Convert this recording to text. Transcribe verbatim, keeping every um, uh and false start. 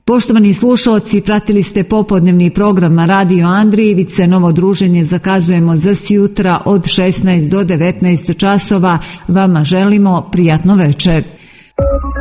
Poštovani slušalci, pratili ste popodnevni program Radio Andrijevice. Novo druženje zakazujemo za sjutra od šesnaest do devetnaest časova. Vama želimo prijatno večer.